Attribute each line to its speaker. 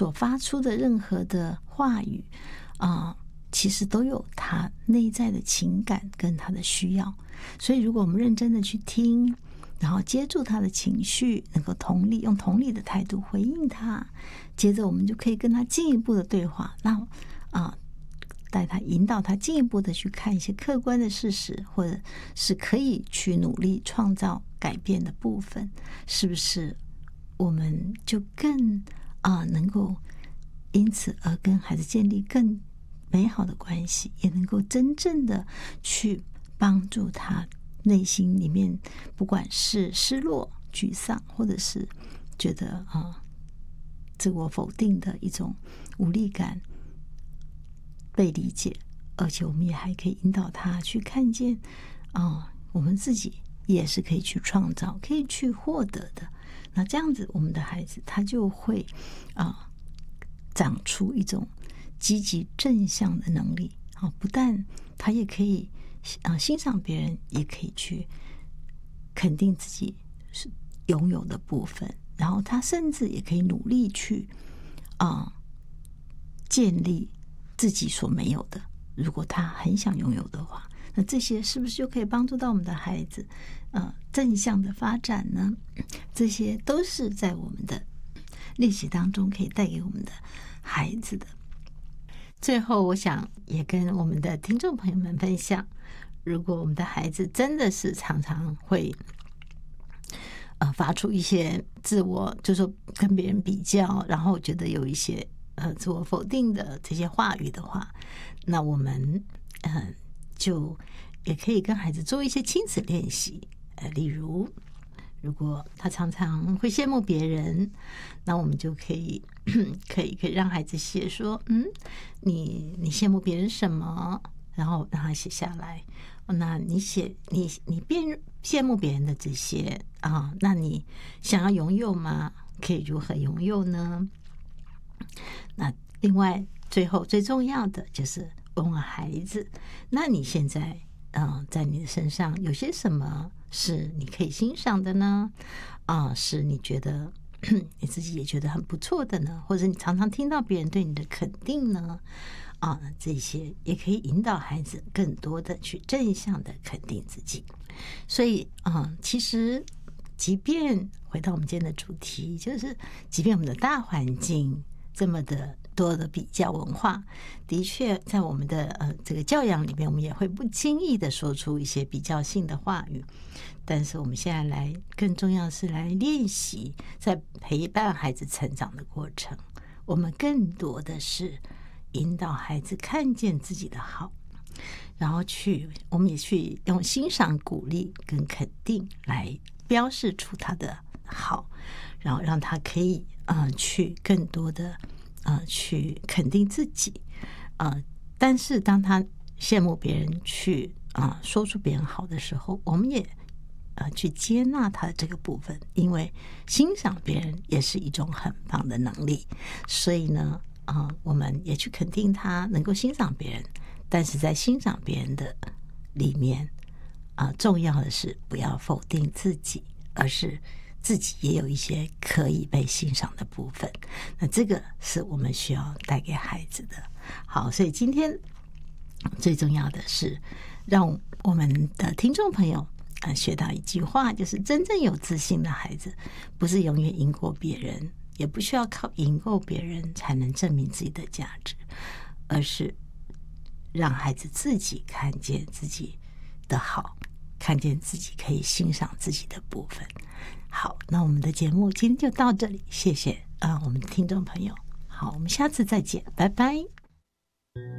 Speaker 1: 所发出的任何的话语其实都有他内在的情感跟他的需要。所以如果我们认真的去听，然后接住他的情绪，能够同理，用同理的态度回应他，接着我们就可以跟他进一步的对话，让带他引导他进一步的去看一些客观的事实，或者是可以去努力创造改变的部分，是不是我们就更能够因此而跟孩子建立更美好的关系，也能够真正的去帮助他内心里面不管是失落、沮丧，或者是觉得自我否定的一种无力感被理解，而且我们也还可以引导他去看见我们自己也是可以去创造、可以去获得的。那这样子我们的孩子他就会长出一种积极正向的能力，不但他也可以欣赏别人，也可以去肯定自己是拥有的部分，然后他甚至也可以努力去建立自己所没有的，如果他很想拥有的话，那这些是不是就可以帮助到我们的孩子正向的发展呢？这些都是在我们的练习当中可以带给我们的孩子的。最后我想也跟我们的听众朋友们分享，如果我们的孩子真的是常常会发出一些自我，就是说跟别人比较，然后觉得有一些自我否定的这些话语的话，那我们就也可以跟孩子做一些亲子练习。例如果他常常会羡慕别人，那我们就可以让孩子写说你羡慕别人什么，然后让他写下来。那你便羡慕别人的这些那你想要拥有吗？可以如何拥有呢？那另外最后最重要的就是问问孩子，那你现在在你的身上有些什么是你可以欣赏的呢？是你觉得你自己也觉得很不错的呢？或者你常常听到别人对你的肯定呢？这些也可以引导孩子更多的去正向的肯定自己。所以其实即便回到我们今天的主题，就是即便我们的大环境这么的多的比较文化，的确在我们的这个教养里面，我们也会不经意的说出一些比较性的话语。但是我们现在更重要的是来练习，在陪伴孩子成长的过程，我们更多的是引导孩子看见自己的好，然后我们也去用欣赏、鼓励跟肯定来标示出他的好，然后让他可以去更多的去肯定自己但是当他羡慕别人去说出别人好的时候，我们也去接纳他的这个部分，因为欣赏别人也是一种很棒的能力。所以呢我们也去肯定他能够欣赏别人，但是在欣赏别人的里面重要的是不要否定自己，而是自己也有一些可以被欣赏的部分。那这个是我们需要带给孩子的。好，所以今天最重要的是让我们的听众朋友学到一句话，就是真正有自信的孩子不是永远赢过别人，也不需要靠赢过别人才能证明自己的价值，而是让孩子自己看见自己的好，看见自己可以欣赏自己的部分。好，那我们的节目今天就到这里，谢谢我们的听众朋友。好，我们下次再见，拜拜。